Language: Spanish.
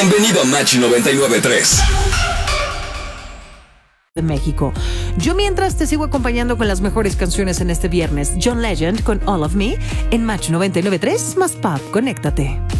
Bienvenido a Match 99.3 de México. Yo mientras te sigo acompañando con las mejores canciones en este viernes. John Legend con All of Me en Match 99.3 más Pop. Conéctate.